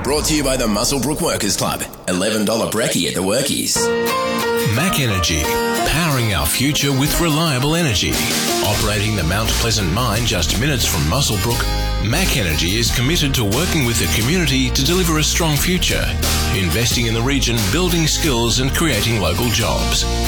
Brought to you by the Muswellbrook Workers Club. $11 brekkie at the Workies. Mac Energy, powering our future with reliable energy. Operating the Mount Pleasant mine just minutes from Muswellbrook, Mac Energy is committed to working with the community to deliver a strong future, investing in the region, building skills and creating local jobs.